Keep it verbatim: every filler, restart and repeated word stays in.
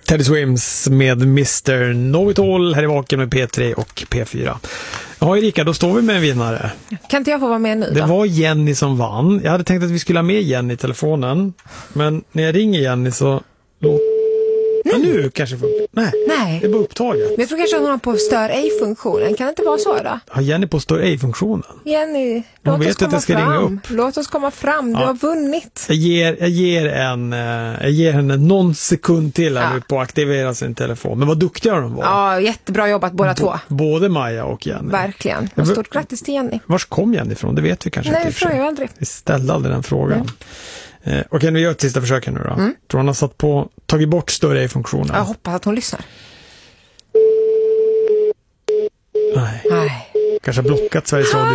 Teddy Swims med mister Know-It-All här i Vaken med P tre och P fyra. Ja, Erika, då står vi med en vinnare. Kan inte jag få vara med nu då? Det var Jenny som vann. Jag hade tänkt att vi skulle ha med Jenny i telefonen. Men när jag ringer Jenny så... Låt... Ja, nu kanske funkar. Nej, Nej. Det är bara upptaget. Men jag tror kanske att hon har på stör ej-funktionen. Kan det inte vara så då? Har Jenny på stör ej-funktionen? Jenny, låt vet oss komma att jag ska fram. ringa upp. Låt oss komma fram. Du Ja. har vunnit. Jag ger, jag ger, en, eh, jag ger henne någon sekund till här Ja. nu på att aktivera sin telefon. Men vad duktiga de var. Ja, jättebra jobbat båda B- två. Både Maja och Jenny. Verkligen. Och stort grattis till Jenny. Vars kom Jenny ifrån? Det vet vi kanske Nej, inte. det i och för sig. frågar jag aldrig. Vi ställde aldrig den frågan. Eh, Okej, nu gör ett sista försök nu då. Mm. Tror hon har satt på, tagit bort större ej-funktionen? Jag hoppas att hon lyssnar. Nej. Nej. Kanske har blockat Sveriges Radio